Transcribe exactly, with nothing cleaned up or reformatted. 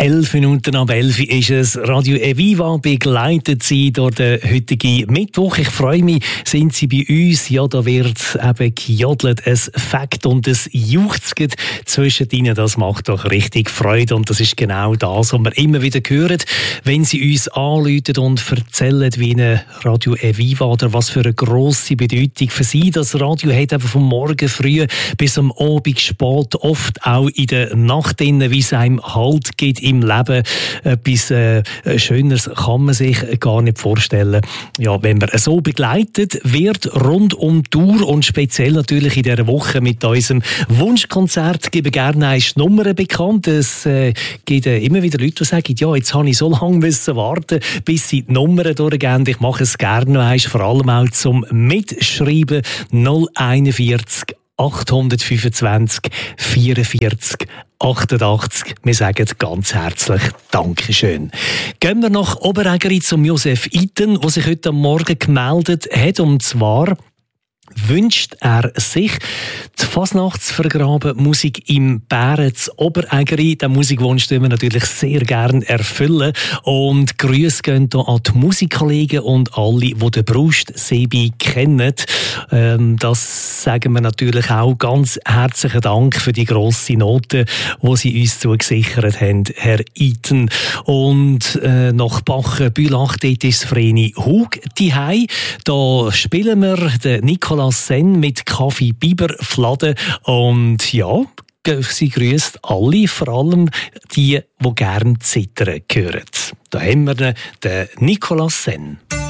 Elf Minuten ab elf ist es. Radio Eviva begleitet Sie durch den heutigen Mittwoch. Ich freue mich, sind Sie bei uns. Ja, da wird eben gejodelt, es Fakt und es juchzt zwischen ihnen. Das macht doch richtig Freude und das ist genau das, was wir immer wieder hören, wenn Sie uns anrufen und erzählen, wie eine Radio Eviva oder was für eine grosse Bedeutung für Sie das Radio hat, eben vom Morgen früh bis am Abend spät, oft auch in der Nacht, wie es einem Halt gibt im Leben. Etwas äh, Schöneres kann man sich gar nicht vorstellen. Ja, wenn man so begleitet wird, rund um die Tour und speziell natürlich in dieser Woche mit unserem Wunschkonzert, gebe gerne eine Nummer bekannt. Es äh, gibt äh, immer wieder Leute, die sagen, ja, jetzt habe ich so lange müssen warten, bis sie die Nummern durchgehen. Ich mache es gerne noch einmal, vor allem auch zum Mitschreiben. null einundvierzig achthundertfünfundzwanzig vierundvierzig achtundachtzig. Wir sagen ganz herzlich Dankeschön. Gehen wir nach Oberägeri zum Josef Itten, der sich heute Morgen gemeldet hat. Und zwar wünscht er sich die Fasnachtsvergraben-Musik im Bärens Oberägeri. Den Musikwunsch tun wir natürlich sehr gerne erfüllen. Und Grüße gehen hier an die Musikkollegen und alle, die den Brust-Sebi kennen. Ähm, das sagen wir natürlich auch. Ganz herzlichen Dank für die grosse Note, die Sie uns zugesichert haben, Herr Itten. Und äh, nach Bachen-Bülach, dort ist Vreni Hug daheim. Da spielen wir den Nicolas Sen mit Kaffee Biber Fladen. Und ja, sie grüßt alle, vor allem die, die gerne Zittern hören. Da haben wir den Nicolas Sen.